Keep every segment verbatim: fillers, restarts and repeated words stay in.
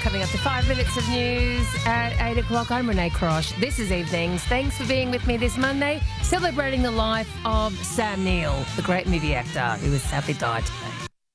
coming up to five minutes of news at eight o'clock. I'm Renee Crosh. This is Evenings. Thanks for being with me this Monday, celebrating the life of Sam Neill, the great movie actor who has sadly died today.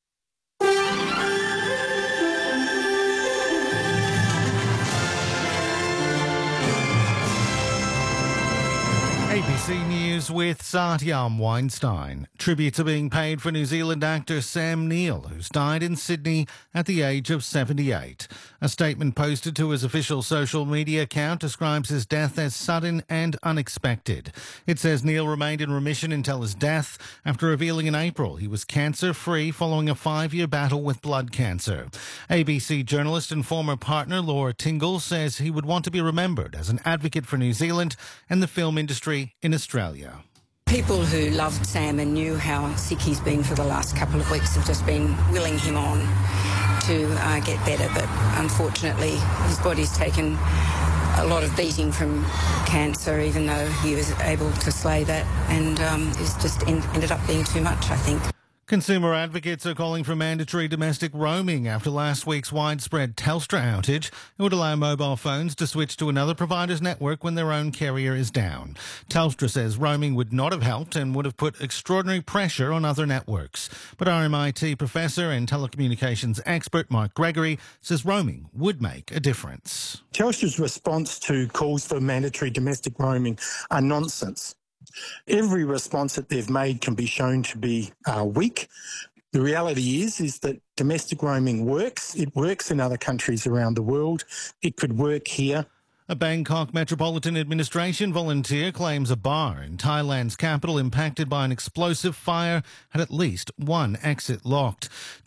A B C News with Satyam Weinstein. Tributes are being paid for New Zealand actor Sam Neill, who's died in Sydney at the age of seventy-eight. A statement posted to his official social media account describes his death as sudden and unexpected. It says Neill remained in remission until his death after revealing in April he was cancer-free following a five-year battle with blood cancer. A B C journalist and former partner Laura Tingle says he would want to be remembered as an advocate for New Zealand and the film industry in Australia. People who loved Sam and knew how sick he's been for the last couple of weeks have just been willing him on to uh, get better, but unfortunately his body's taken a lot of beating from cancer, even though he was able to slay that, and um, it's just en- ended up being too much, I think. Consumer advocates are calling for mandatory domestic roaming after last week's widespread Telstra outage. It would allow mobile phones to switch to another provider's network when their own carrier is down. Telstra says roaming would not have helped and would have put extraordinary pressure on other networks. But R M I T professor and telecommunications expert Mark Gregory says roaming would make a difference. Telstra's response to calls for mandatory domestic roaming are nonsense. Every response that they've made can be shown to be uh, weak. The reality is, is that domestic roaming works. It works in other countries around the world. It could work here. A Bangkok Metropolitan Administration volunteer claims a bar in Thailand's capital impacted by an explosive fire had at least one exit locked.